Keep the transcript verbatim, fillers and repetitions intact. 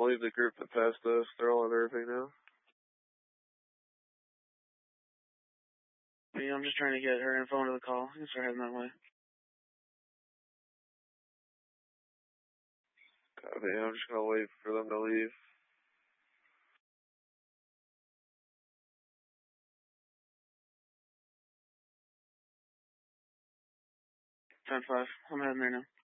believe the group that passed us, they're all at everything now. Yeah, I'm just trying to get her info into the call. You can start heading that way. Copy. I'm just gonna wait for them to leave. ten five. I'm heading there now.